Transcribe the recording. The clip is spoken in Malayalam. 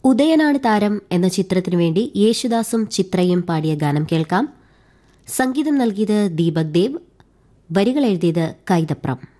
ഉദയനാണ് താരം എന്ന ചിത്രത്തിനു വേണ്ടി യേശുദാസും ചിത്രയും പാടിയ ഗാനം കേൾക്കാം. സംഗീതം നൽകിയത് ദീപക് ദേവ്, വരികൾ എഴുതിയത് കൈതപ്രം.